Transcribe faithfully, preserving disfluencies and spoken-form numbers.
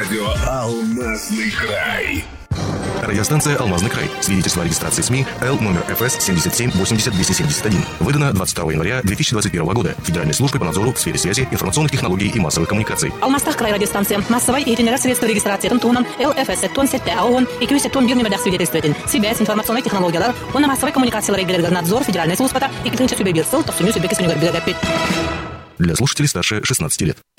Радио «Алмазный край». Радиостанция «Алмазный край». Свидетельство о регистрации СМИ Л номер эф эс семьдесят семь восемьдесят двести семьдесят один. Выдано двадцать второго января две тысячи двадцать первого года Федеральной службой по надзору в сфере связи, информационных технологий и массовых коммуникаций. Алмазтах край радиостанция. Массовой и генерация средства регистрации Тунтуном Л эф эс тон сетте аон и кюсе тон бирни медях свидетельствователь. Связь, информационные технологии. Он на массовой коммуникации регулярный надзор Федеральной службы и китынча сюбебирсел, то суню себе кисуню горбилогапит. Для слушателей старше шестнадцати лет.